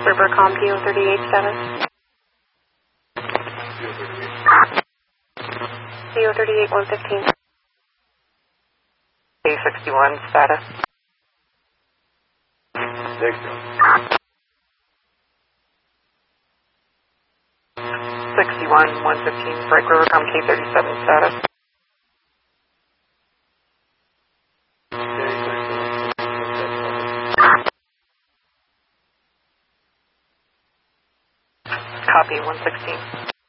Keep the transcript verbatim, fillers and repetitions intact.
Rivercom D O thirty-eight status. D O thirty-eight one fifteen. A sixty-one status. sixty-one one fifteen, break Rivercom K thirty-seven status. Copy one sixteen.